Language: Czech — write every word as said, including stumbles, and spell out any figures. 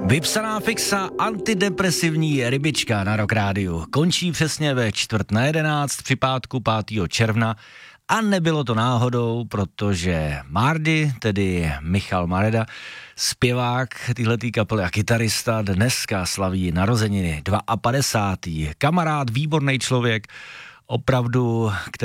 Vypsaná fixa, antidepresivní rybička na Rock Rádiu končí přesně ve čtvrt na jedenáct při pátku pátého června a nebylo to náhodou, protože Mardy, tedy Michal Mareda, zpěvák téhletý kapely a kytarista, dneska slaví narozeniny padesátého Kamarád, výborný člověk, opravdu, který